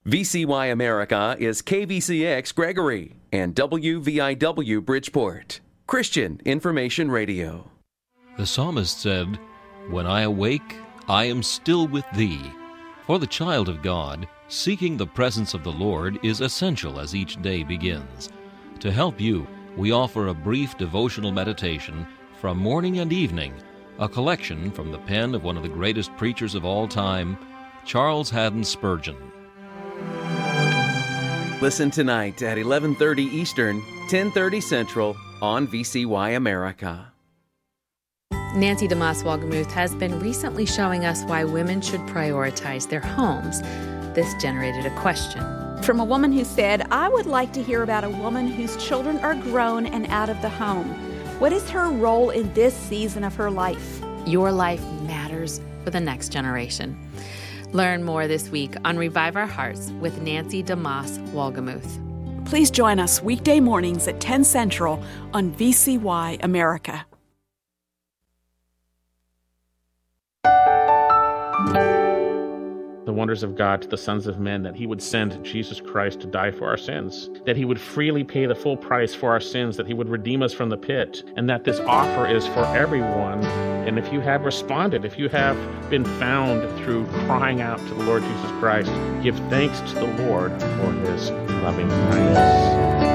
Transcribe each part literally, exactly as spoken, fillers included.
V C Y America is K V C X Gregory and W V I W Bridgeport, Christian Information Radio. The psalmist said, "When I awake, I am still with thee." For the child of God, seeking the presence of the Lord is essential as each day begins. To help you, we offer a brief devotional meditation from morning and evening, a collection from the pen of one of the greatest preachers of all time, Charles Haddon Spurgeon. Listen tonight at eleven thirty Eastern, ten thirty Central on V C Y America. Nancy DeMoss Wolgemuth has been recently showing us why women should prioritize their homes. This generated a question. From a woman who said, I would like to hear about a woman whose children are grown and out of the home. What is her role in this season of her life? Your life matters for the next generation. Learn more this week on Revive Our Hearts with Nancy DeMoss Wolgemuth. Please join us weekday mornings at ten Central on V C Y America. The wonders of God to the sons of men, that he would send Jesus Christ to die for our sins, that he would freely pay the full price for our sins, that he would redeem us from the pit, and that this offer is for everyone. And if you have responded, if you have been found through crying out to the Lord Jesus Christ, give thanks to the Lord for his loving kindness.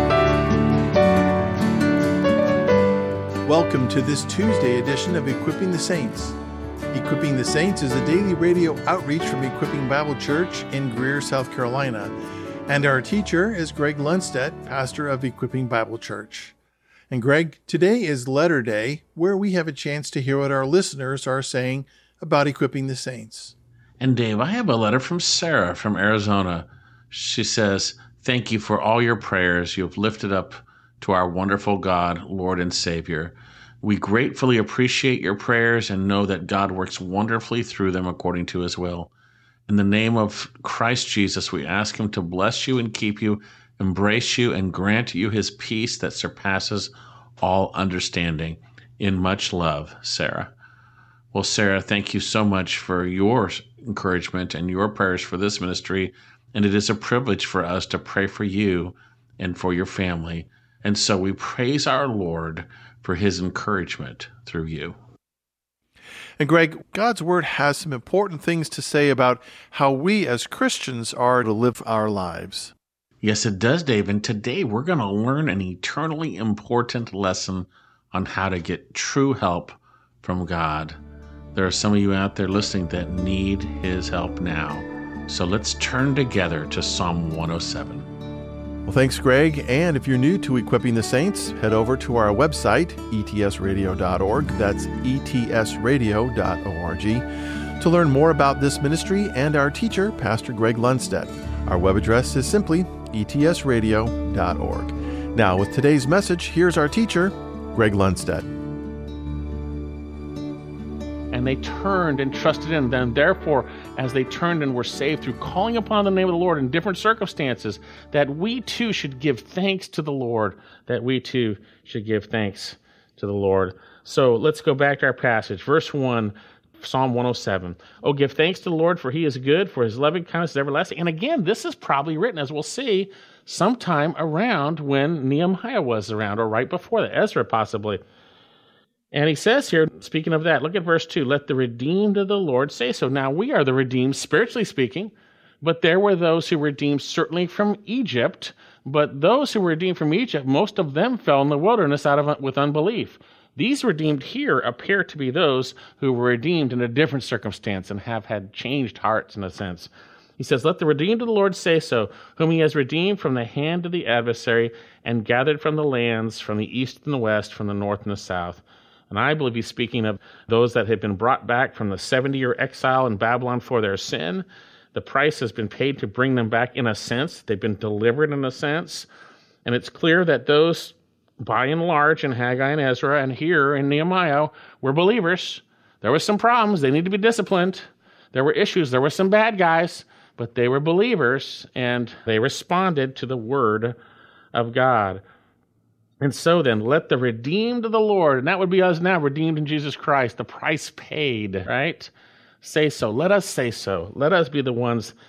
Welcome to this Tuesday edition of Equipping the Saints. Equipping the Saints is a daily radio outreach from Equipping Bible Church in Greer, South Carolina. And our teacher is Greg Lundstedt, pastor of Equipping Bible Church. And Greg, today is Letter Day, where we have a chance to hear what our listeners are saying about Equipping the Saints. And Dave, I have a letter from Sarah from Arizona. She says, "Thank you for all your prayers you have lifted up to our wonderful God, Lord and Savior. We gratefully appreciate your prayers and know that God works wonderfully through them according to his will. In the name of Christ Jesus, we ask him to bless you and keep you, embrace you, and grant you his peace that surpasses all understanding. In much love, Sarah." Well, Sarah, thank you so much for your encouragement and your prayers for this ministry. And it is a privilege for us to pray for you and for your family. And so we praise our Lord for his encouragement through you. And Greg, God's Word has some important things to say about how we as Christians are to live our lives. Yes, it does, Dave. And today we're going to learn an eternally important lesson on how to get true help from God. There are some of you out there listening that need his help now. So let's turn together to Psalm one oh seven. Well, thanks, Greg. And if you're new to Equipping the Saints, head over to our website, E T S radio dot org. That's E T S radio dot org to learn more about this ministry and our teacher, Pastor Greg Lundstedt. Our web address is simply E T S radio dot org. Now, with today's message, here's our teacher, Greg Lundstedt. And they turned and trusted in them. Therefore, as they turned and were saved through calling upon the name of the Lord in different circumstances, that we too should give thanks to the Lord, that we too should give thanks to the Lord. So let's go back to our passage. Verse one, Psalm one oh seven. Oh, give thanks to the Lord, for he is good, for his loving kindness is everlasting. And again, this is probably written, as we'll see, sometime around when Nehemiah was around, or right before that, Ezra possibly. And he says here, speaking of that, look at verse two, let the redeemed of the Lord say so. Now, we are the redeemed, spiritually speaking, but there were those who were redeemed certainly from Egypt, but those who were redeemed from Egypt, most of them fell in the wilderness out of with unbelief. These redeemed here appear to be those who were redeemed in a different circumstance and have had changed hearts in a sense. He says, let the redeemed of the Lord say so, whom he has redeemed from the hand of the adversary and gathered from the lands, from the east and the west, from the north and the south. And I believe he's speaking of those that had been brought back from the seventy-year exile in Babylon for their sin. The price has been paid to bring them back in a sense. They've been delivered in a sense. And it's clear that those, by and large, in Haggai and Ezra and here in Nehemiah, were believers. There were some problems. They need to be disciplined. There were issues. There were some bad guys. But they were believers, and they responded to the word of God. And so then, let the redeemed of the Lord, and that would be us now, redeemed in Jesus Christ, the price paid, right? Say so. Let us say so. Let us be the ones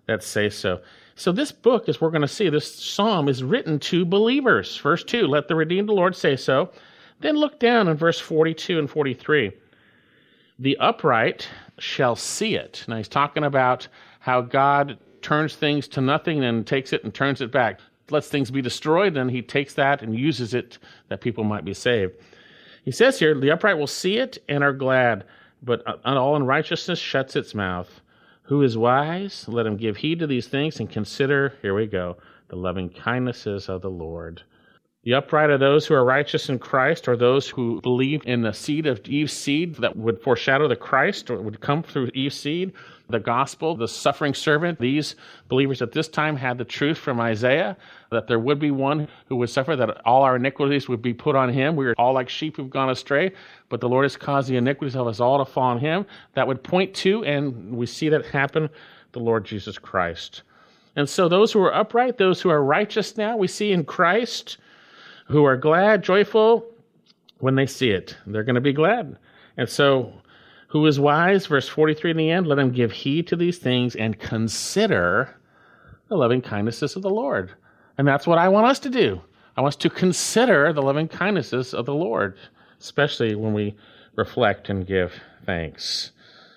that say so. So this book, as we're going to see, this psalm is written to believers. Verse two, let the redeemed of the Lord say so. Then look down in verse forty-two and forty-three. The upright shall see it. Now he's talking about how God turns things to nothing and takes it and turns it back. Lets things be destroyed, then he takes that and uses it that people might be saved. He says here, the upright will see it and are glad, but all unrighteousness shuts its mouth. Who is wise? Let him give heed to these things and consider, here we go, the loving kindnesses of the Lord. The upright are those who are righteous in Christ, or those who believe in the seed of Eve's seed that would foreshadow the Christ, or would come through Eve's seed, the gospel, the suffering servant. These believers at this time had the truth from Isaiah, that there would be one who would suffer, that all our iniquities would be put on him. We are all like sheep who've gone astray, but the Lord has caused the iniquities of us all to fall on him. That would point to, and we see that happen, the Lord Jesus Christ. And so those who are upright, those who are righteous now, we see in Christ, who are glad, joyful, when they see it. They're going to be glad. And so, who is wise? Verse forty-three in the end, let him give heed to these things and consider the loving kindnesses of the Lord. And that's what I want us to do. I want us to consider the loving kindnesses of the Lord, especially when we reflect and give thanks.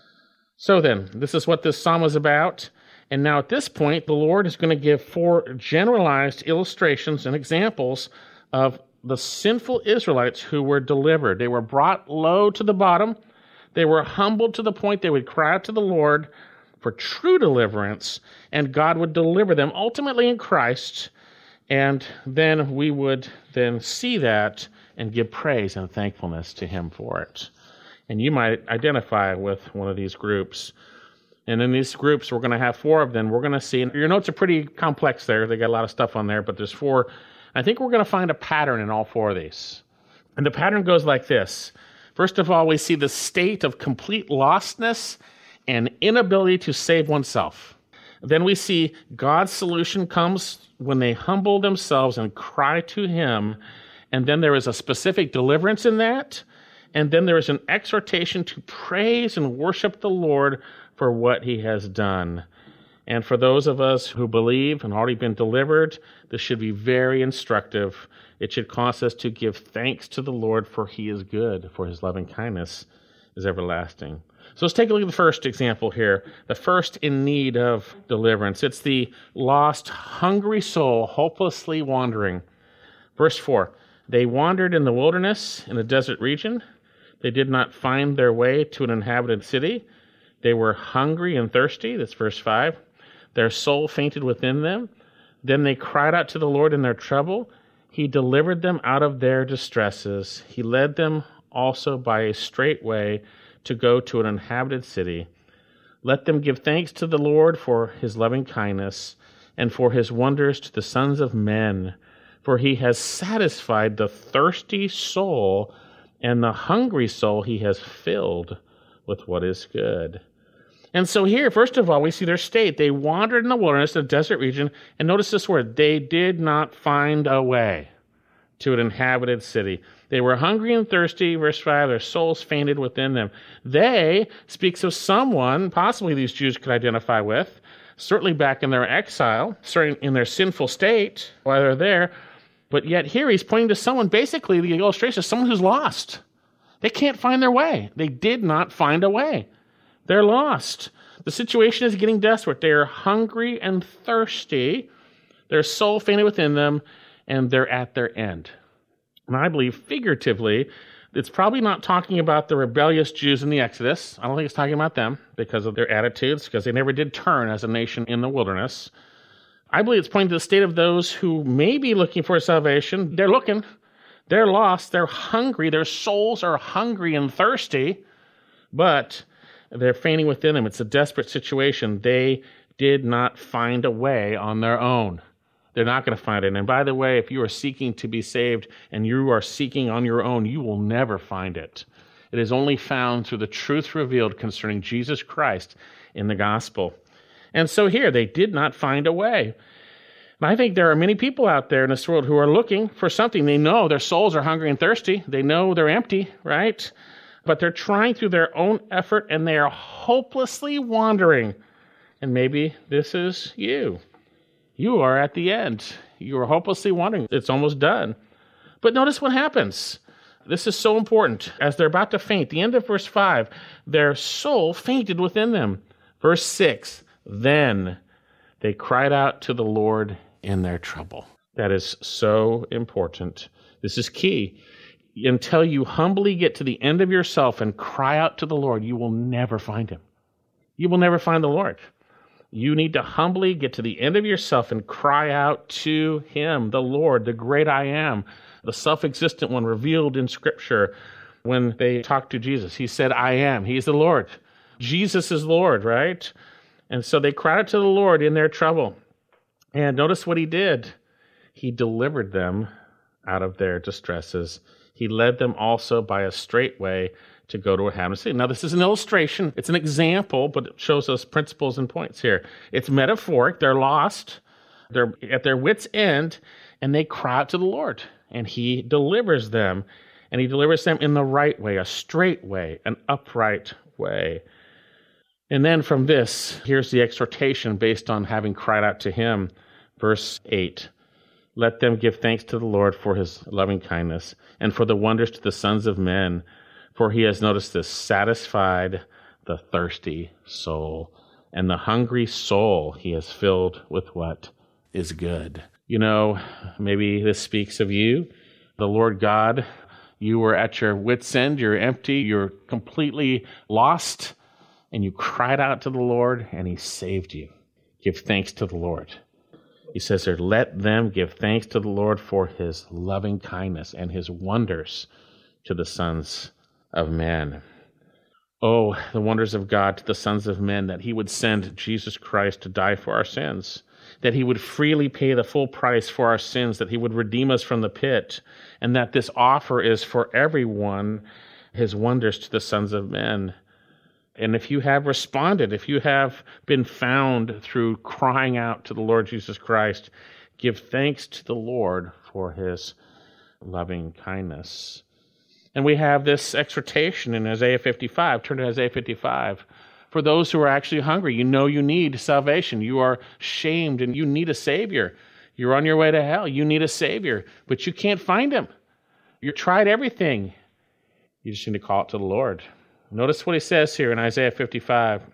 So then, this is what this psalm is about. And now at this point, the Lord is going to give four generalized illustrations and examples of the sinful Israelites who were delivered. They were brought low to the bottom. They were humbled to the point they would cry out to the Lord for true deliverance, and God would deliver them ultimately in Christ, and then we would then see that and give praise and thankfulness to him for it. And you might identify with one of these groups. And in these groups, we're going to have four of them. We're going to see, and your notes are pretty complex there. They got a lot of stuff on there, but there's four. I think we're going to find a pattern in all four of these. And the pattern goes like this. First of all, we see the state of complete lostness and inability to save oneself. Then we see God's solution comes when they humble themselves and cry to him. And then there is a specific deliverance in that. And then there is an exhortation to praise and worship the Lord for what he has done. And for those of us who believe and already been delivered, this should be very instructive. It should cause us to give thanks to the Lord, for he is good, for his loving kindness is everlasting. So let's take a look at the first example here, the first in need of deliverance. It's the lost, hungry soul, hopelessly wandering. Verse four, they wandered in the wilderness, in the desert region. They did not find their way to an inhabited city. They were hungry and thirsty. That's verse five. Their soul fainted within them. Then they cried out to the Lord in their trouble. He delivered them out of their distresses. He led them also by a straight way to go to an inhabited city. Let them give thanks to the Lord for his loving kindness and for his wonders to the sons of men. For he has satisfied the thirsty soul, and the hungry soul he has filled with what is good. And so here, first of all, we see their state. They wandered in the wilderness, the desert region, and notice this word, they did not find a way to an inhabited city. They were hungry and thirsty, verse five, their souls fainted within them. They speaks of someone, possibly these Jews could identify with, certainly back in their exile, certainly in their sinful state while they're there, but yet here he's pointing to someone, basically the illustration is someone who's lost. They can't find their way. They did not find a way. They're lost. The situation is getting desperate. They are hungry and thirsty. Their soul fainted within them, and they're at their end. And I believe figuratively, it's probably not talking about the rebellious Jews in the Exodus. I don't think it's talking about them because of their attitudes, because they never did turn as a nation in the wilderness. I believe it's pointing to the state of those who may be looking for salvation. They're looking. They're lost. They're hungry. Their souls are hungry and thirsty, but they're fainting within them. It's a desperate situation. They did not find a way on their own. They're not going to find it. And by the way, if you are seeking to be saved and you are seeking on your own, you will never find it. It is only found through the truth revealed concerning Jesus Christ in the gospel. And so here, they did not find a way. And I think there are many people out there in this world who are looking for something. They know their souls are hungry and thirsty. They know they're empty, right? But they're trying through their own effort, and they are hopelessly wandering. And maybe this is you. You are at the end. You are hopelessly wondering. It's almost done. But notice what happens. This is so important. As they're about to faint, the end of verse five, their soul fainted within them. Verse six, then they cried out to the Lord in their trouble. That is so important. This is key. Until you humbly get to the end of yourself and cry out to the Lord, you will never find him. You will never find the Lord. You need to humbly get to the end of yourself and cry out to him, the Lord, the great I am, the self-existent one revealed in Scripture. When they talked to Jesus, he said, I am. He's the Lord. Jesus is Lord, right? And so they cried out to the Lord in their trouble. And notice what he did. He delivered them out of their distresses. He led them also by a straight way to go to a haven city. Now, this is an illustration. It's an example, but it shows us principles and points here. It's metaphoric. They're lost. They're at their wits' end, and they cry out to the Lord, and he delivers them, and he delivers them in the right way, a straight way, an upright way. And then from this, here's the exhortation based on having cried out to him. Verse eight, let them give thanks to the Lord for his loving kindness and for the wonders to the sons of men, for he has noticed this, satisfied the thirsty soul, and the hungry soul he has filled with what is good. You know, maybe this speaks of you, the Lord God. You were at your wits' end, you're empty, you're completely lost, and you cried out to the Lord, and he saved you. Give thanks to the Lord. He says there, let them give thanks to the Lord for his loving kindness and his wonders to the sons of men. Oh, the wonders of God to the sons of men, that he would send Jesus Christ to die for our sins, that he would freely pay the full price for our sins, that he would redeem us from the pit, and that this offer is for everyone, his wonders to the sons of men. And if you have responded, if you have been found through crying out to the Lord Jesus Christ, give thanks to the Lord for his loving kindness. And we have this exhortation in Isaiah fifty-five. Turn to Isaiah fifty-five. For those who are actually hungry, you know you need salvation. You are shamed and you need a Savior. You're on your way to hell. You need a Savior, but you can't find him. You've tried everything. You just need to call it to the Lord. Notice what he says here in Isaiah fifty-five.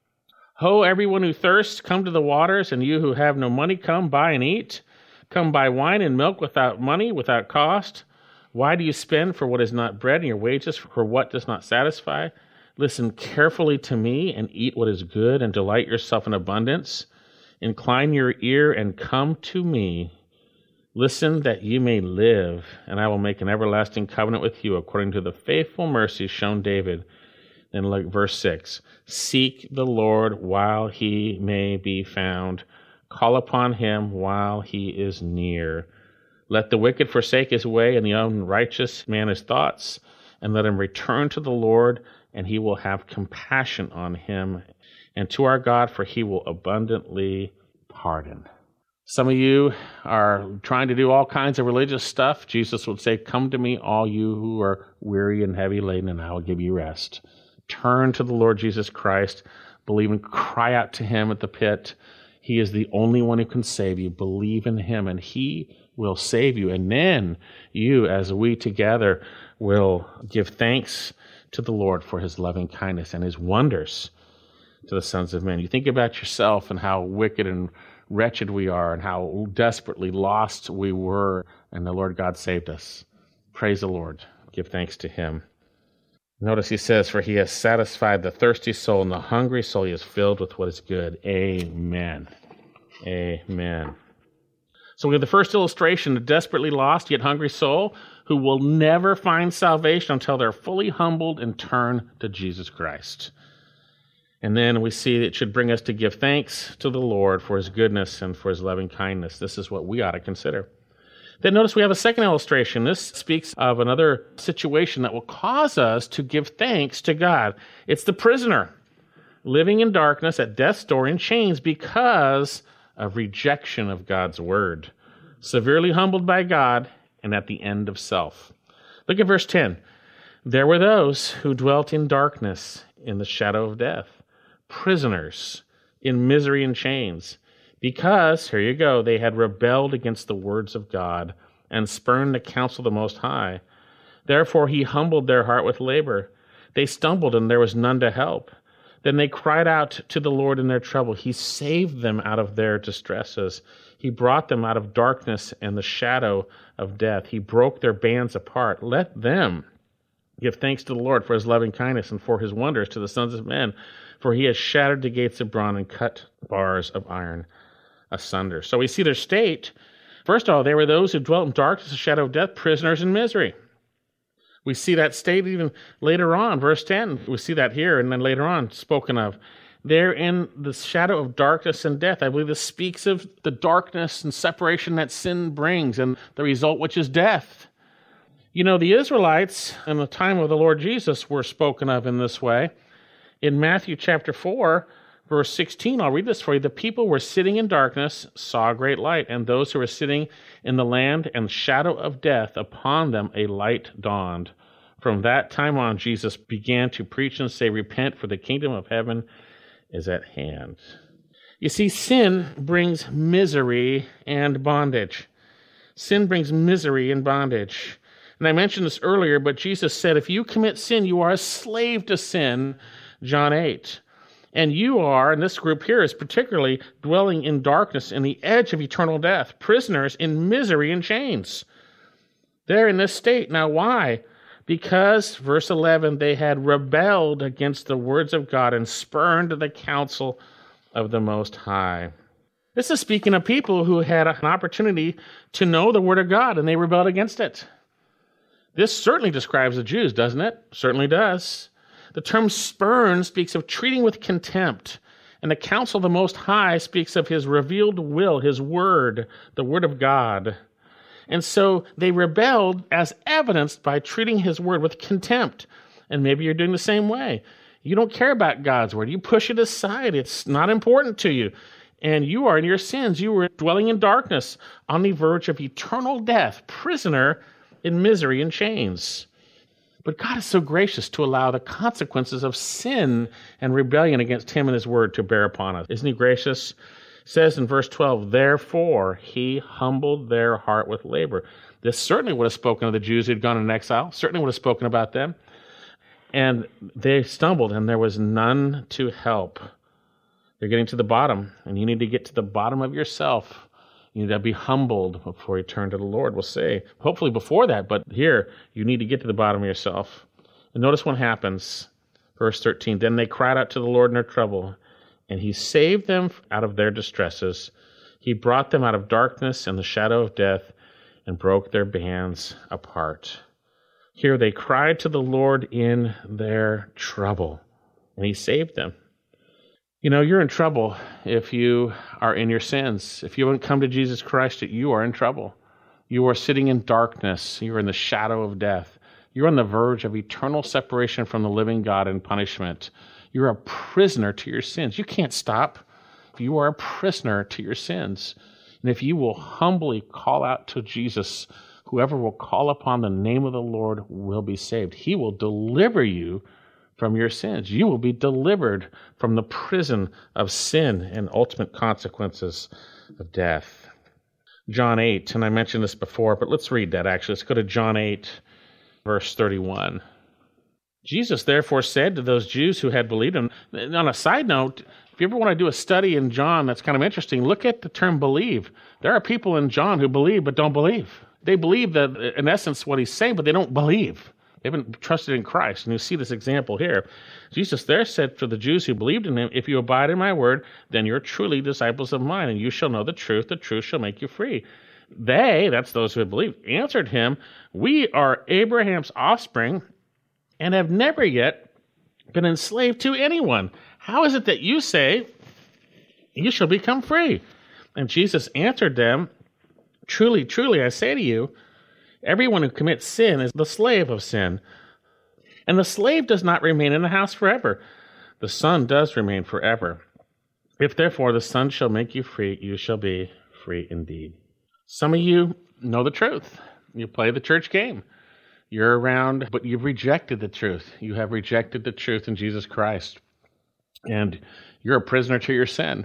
Ho, everyone who thirsts, come to the waters, and you who have no money, come buy and eat. Come buy wine and milk without money, without cost. Why do you spend for what is not bread, and your wages for what does not satisfy? Listen carefully to me, and eat what is good, and delight yourself in abundance. Incline your ear and come to me. Listen that you may live, and I will make an everlasting covenant with you, according to the faithful mercy shown David. Then look, verse six, seek the Lord while he may be found. Call upon him while he is near. Let the wicked forsake his way, and the unrighteous man his thoughts, and let him return to the Lord, and he will have compassion on him, and to our God, for he will abundantly pardon. Some of you are trying to do all kinds of religious stuff. Jesus would say, come to me, all you who are weary and heavy laden, and I will give you rest. Turn to the Lord Jesus Christ. Believe and cry out to him at the pit. He is the only one who can save you. Believe in him, and he will save you. And then you, as we together, will give thanks to the Lord for his loving kindness and his wonders to the sons of men. You think about yourself and how wicked and wretched we are and how desperately lost we were, and the Lord God saved us. Praise the Lord. Give thanks to him. Notice he says, for he has satisfied the thirsty soul, and the hungry soul he has filled with what is good. Amen. Amen. So we have the first illustration, a desperately lost yet hungry soul who will never find salvation until they're fully humbled and turn to Jesus Christ. And then we see it should bring us to give thanks to the Lord for his goodness and for his loving kindness. This is what we ought to consider. Then notice we have a second illustration. This speaks of another situation that will cause us to give thanks to God. It's the prisoner living in darkness at death's door in chains because of rejection of God's word, severely humbled by God and at the end of self. Look at verse ten. There were those who dwelt in darkness in the shadow of death, prisoners in misery and chains, because, here you go, they had rebelled against the words of God and spurned the counsel of the Most High. Therefore he humbled their heart with labor. They stumbled, and there was none to help. Then they cried out to the Lord in their trouble. He saved them out of their distresses. He brought them out of darkness and the shadow of death. He broke their bands apart. Let them give thanks to the Lord for his loving kindness and for his wonders to the sons of men, for he has shattered the gates of bronze and cut bars of iron asunder. So we see their state. First of all, they were those who dwelt in darkness, the shadow of death, prisoners in misery. We see that state even later on, verse ten. We see that here, and then later on spoken of. They're in the shadow of darkness and death. I believe this speaks of the darkness and separation that sin brings and the result, which is death. You know, the Israelites in the time of the Lord Jesus were spoken of in this way. In Matthew chapter four, verse sixteen, I'll read this for you. The people were sitting in darkness, saw a great light, and those who were sitting in the land and shadow of death, upon them a light dawned. From that time on, Jesus began to preach and say, repent, for the kingdom of heaven is at hand. You see, sin brings misery and bondage. Sin brings misery and bondage. And I mentioned this earlier, but Jesus said, if you commit sin, you are a slave to sin, John eight. And you are, and this group here is particularly dwelling in darkness in the edge of eternal death, prisoners in misery and chains. They're in this state. Now, why? Because, verse eleven, they had rebelled against the words of God and spurned the counsel of the Most High. This is speaking of people who had an opportunity to know the Word of God, and they rebelled against it. This certainly describes the Jews, doesn't it? Certainly does. The term spurn speaks of treating with contempt, and the counsel of the Most High speaks of his revealed will, his word, the Word of God. And so they rebelled as evidenced by treating his word with contempt. And maybe you're doing the same way. You don't care about God's word. You push it aside. It's not important to you. And you are in your sins. You were dwelling in darkness on the verge of eternal death, prisoner in misery and chains. But God is so gracious to allow the consequences of sin and rebellion against him and his word to bear upon us. Isn't he gracious? It says in verse twelve, therefore he humbled their heart with labor. This certainly would have spoken of the Jews who had gone into exile, certainly would have spoken about them. And they stumbled, and there was none to help. They're getting to the bottom, and you need to get to the bottom of yourself. You need to be humbled before you turn to the Lord, we'll say. Hopefully before that, but here, you need to get to the bottom of yourself. And notice what happens. Verse thirteen, then they cried out to the Lord in their trouble, and he saved them out of their distresses. He brought them out of darkness and the shadow of death and broke their bands apart. Here they cried to the Lord in their trouble, and he saved them. You know, you're in trouble if you are in your sins. If you haven't come to Jesus Christ, you are in trouble. You are sitting in darkness. You are in the shadow of death. You're on the verge of eternal separation from the living God and punishment. You're a prisoner to your sins. You can't stop. You are a prisoner to your sins. And if you will humbly call out to Jesus, whoever will call upon the name of the Lord will be saved. He will deliver you from your sins. You will be delivered from the prison of sin and ultimate consequences of death. John eight, and I mentioned this before, but let's read that actually. Let's go to John eight, verse thirty-one. Jesus therefore said to those Jews who had believed him, on a side note, if you ever want to do a study in John that's kind of interesting, look at the term believe. There are people in John who believe but don't believe. They believe that, in essence, what he's saying, but they don't believe. They haven't trusted in Christ. And you see this example here. Jesus there said to the Jews who believed in him, if you abide in my word, then you're truly disciples of mine, and you shall know the truth. The truth shall make you free. They, that's those who had believed, answered him, we are Abraham's offspring and have never yet been enslaved to anyone. How is it that you say, you shall become free? And Jesus answered them, truly, truly, I say to you, everyone who commits sin is the slave of sin. And the slave does not remain in the house forever. The Son does remain forever. If therefore the Son shall make you free, you shall be free indeed. Some of you know the truth. You play the church game. You're around, but you've rejected the truth. You have rejected the truth in Jesus Christ. and you're a prisoner to your sin.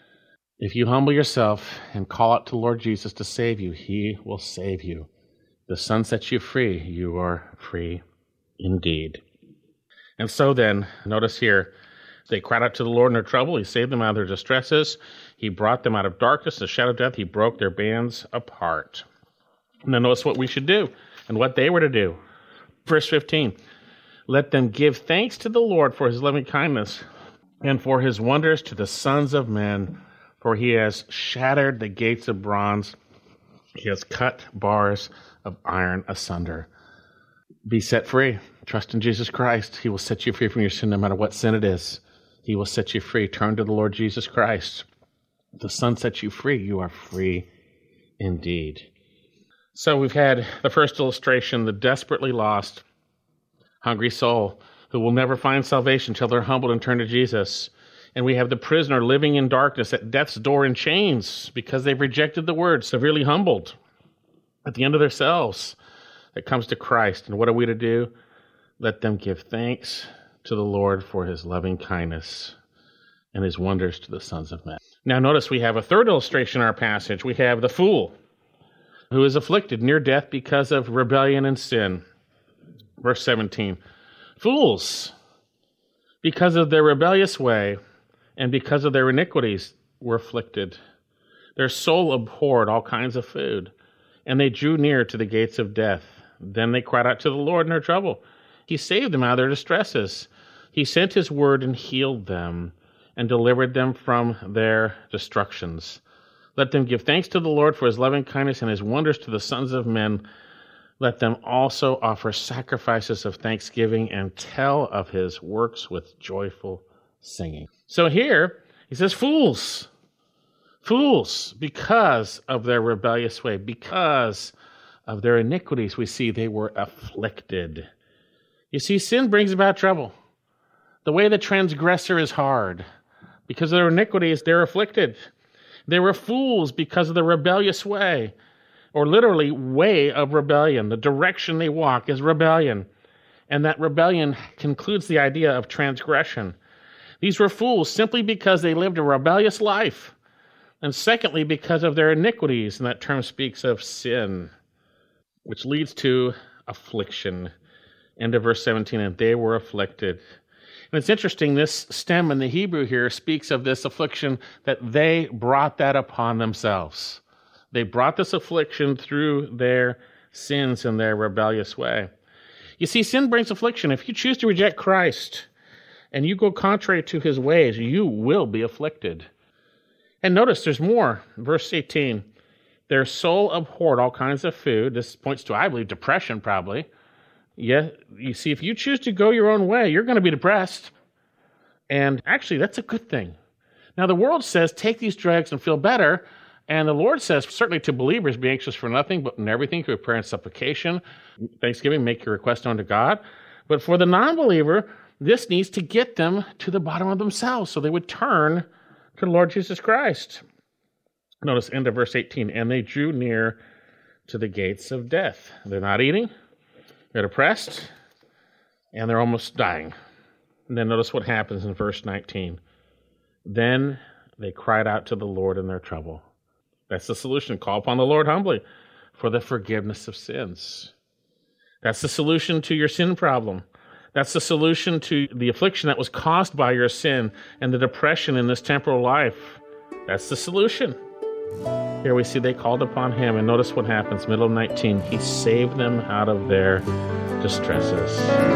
If you humble yourself and call out to the Lord Jesus to save you, he will save you. The Son sets you free. You are free indeed. And so then, notice here, they cried out to the Lord in their trouble. He saved them out of their distresses. He brought them out of darkness, the shadow of death. He broke their bands apart. And then notice what we should do and what they were to do. Verse fifteen, let them give thanks to the Lord for his loving kindness and for his wonders to the sons of men, for he has shattered the gates of bronze. He has cut bars of iron asunder. Be set free. Trust in Jesus Christ. He will set you free from your sin, no matter what sin it is. He will set you free. Turn to the Lord Jesus Christ. The Son sets you free. You are free indeed. So we've had the first illustration, the desperately lost, hungry soul who will never find salvation until they're humbled and turn to Jesus. And we have the prisoner living in darkness at death's door in chains because they've rejected the word, severely humbled at the end of themselves. That comes to Christ. And what are we to do? Let them give thanks to the Lord for his loving kindness and his wonders to the sons of men. Now notice we have a third illustration in our passage. We have the fool who is afflicted near death because of rebellion and sin. Verse seventeen, fools, because of their rebellious way and because of their iniquities, were afflicted. Their soul abhorred all kinds of food, and they drew near to the gates of death. Then they cried out to the Lord in their trouble. He saved them out of their distresses. He sent his word and healed them and delivered them from their destructions. Let them give thanks to the Lord for his loving kindness and his wonders to the sons of men. Let them also offer sacrifices of thanksgiving and tell of his works with joyful singing. So here, he says, fools, fools, because of their rebellious way, because of their iniquities, we see they were afflicted. You see, sin brings about trouble. The way the transgressor is hard. Because of their iniquities, they're afflicted. They were fools because of the rebellious way, or literally way of rebellion. The direction they walk is rebellion. And that rebellion concludes the idea of transgression. These were fools simply because they lived a rebellious life. And secondly, because of their iniquities, and that term speaks of sin, which leads to affliction. End of verse seventeen, and they were afflicted. And it's interesting, this stem in the Hebrew here speaks of this affliction, that they brought that upon themselves. They brought this affliction through their sins and their rebellious way. You see, sin brings affliction. If you choose to reject Christ and you go contrary to his ways, you will be afflicted. And notice there's more. Verse eighteen, their soul abhorred all kinds of food. This points to, I believe, depression probably. Yeah, you see, if you choose to go your own way, you're going to be depressed. And actually, that's a good thing. Now, the world says, take these drugs and feel better. And the Lord says, certainly to believers, be anxious for nothing, but in everything through prayer and supplication, thanksgiving, make your request known to God. But for the non-believer, this needs to get them to the bottom of themselves so they would turn to the Lord Jesus Christ. Notice end of verse eighteen, and they drew near to the gates of death. They're not eating. They're depressed, and they're almost dying. And then notice what happens in verse nineteen. Then they cried out to the Lord in their trouble. That's the solution. Call upon the Lord humbly for the forgiveness of sins. That's the solution to your sin problem. That's the solution to the affliction that was caused by your sin and the depression in this temporal life. That's the solution. Here we see they called upon him, and notice what happens. Middle of nineteen, he saved them out of their distresses.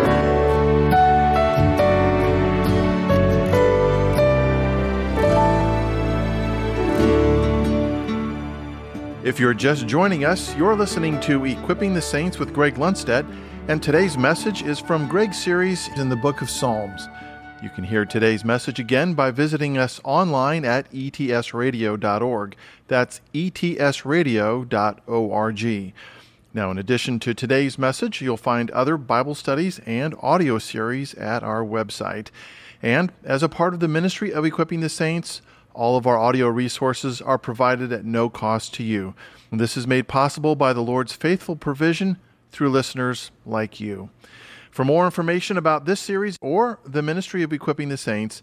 If you're just joining us, you're listening to Equipping the Saints with Greg Lundstedt, and today's message is from Greg's series in the book of Psalms. You can hear today's message again by visiting us online at e t s radio dot org. That's e t s radio dot org. Now, in addition to today's message, you'll find other Bible studies and audio series at our website. And as a part of the ministry of Equipping the Saints, all of our audio resources are provided at no cost to you. And this is made possible by the Lord's faithful provision through listeners like you. For more information about this series or the ministry of Equipping the Saints,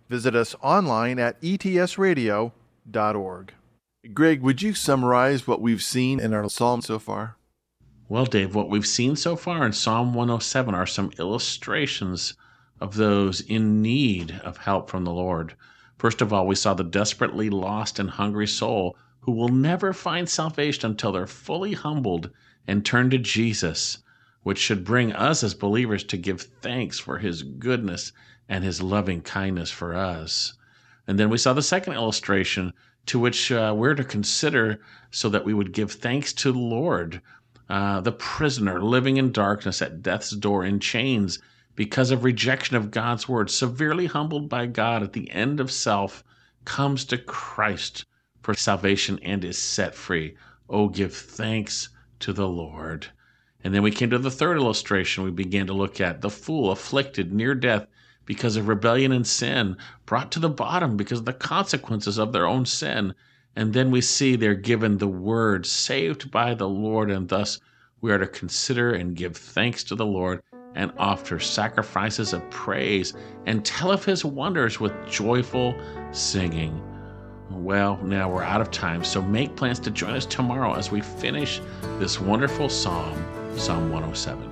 Visit us online at E T S radio dot org. Greg, would you summarize what we've seen in our psalm so far? Well, Dave, what we've seen so far in Psalm one oh seven are some illustrations of those in need of help from the Lord. First of all, we saw the desperately lost and hungry soul who will never find salvation until they're fully humbled and turn to Jesus, which should bring us as believers to give thanks for his goodness and his loving kindness for us. And then we saw the second illustration, to which uh, we're to consider so that we would give thanks to the Lord. Uh, the prisoner living in darkness at death's door in chains because of rejection of God's word, severely humbled by God at the end of self, comes to Christ for salvation and is set free. Oh, give thanks to the Lord. And then we came to the third illustration. We began to look at the fool afflicted near death because of rebellion and sin, brought to the bottom because of the consequences of their own sin. And then we see they're given the word, saved by the Lord, and thus we are to consider and give thanks to the Lord and offer sacrifices of praise and tell of his wonders with joyful singing. Well, now we're out of time, so make plans to join us tomorrow as we finish this wonderful psalm, Psalm one oh seven.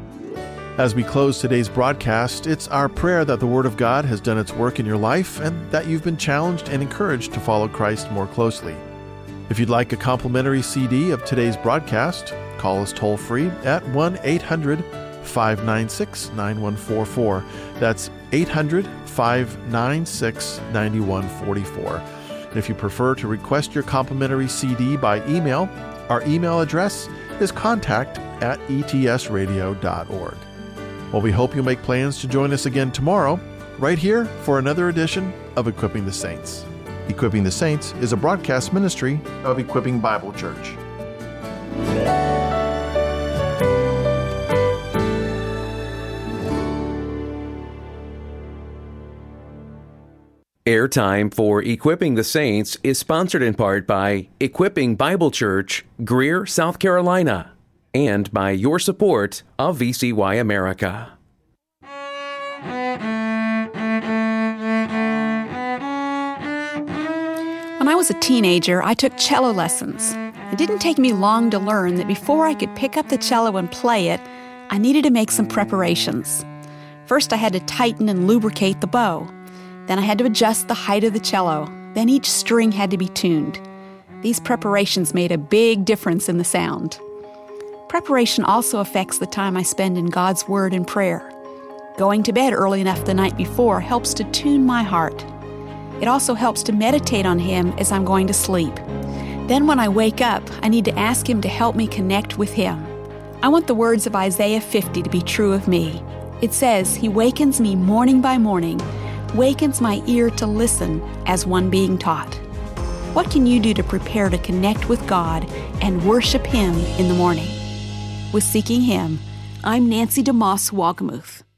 As we close today's broadcast, it's our prayer that the Word of God has done its work in your life and that you've been challenged and encouraged to follow Christ more closely. If you'd like a complimentary C D of today's broadcast, call us toll-free at one eight hundred five nine six nine one four four. That's eight hundred five nine six nine one four four. And if you prefer to request your complimentary C D by email, our email address is contact at E T S radio dot org. Well, we hope you'll make plans to join us again tomorrow, right here for another edition of Equipping the Saints. Equipping the Saints is a broadcast ministry of Equipping Bible Church. Airtime for Equipping the Saints is sponsored in part by Equipping Bible Church, Greer, South Carolina, and by your support of V C Y America. When I was a teenager, I took cello lessons. It didn't take me long to learn that before I could pick up the cello and play it, I needed to make some preparations. First, I had to tighten and lubricate the bow. Then I had to adjust the height of the cello. Then each string had to be tuned. These preparations made a big difference in the sound. Preparation also affects the time I spend in God's Word and prayer. Going to bed early enough the night before helps to tune my heart. It also helps to meditate on Him as I'm going to sleep. Then when I wake up, I need to ask Him to help me connect with Him. I want the words of Isaiah fifty to be true of me. It says, He wakens me morning by morning, wakens my ear to listen as one being taught. What can you do to prepare to connect with God and worship Him in the morning? With Seeking Him, I'm Nancy DeMoss Wolgemuth.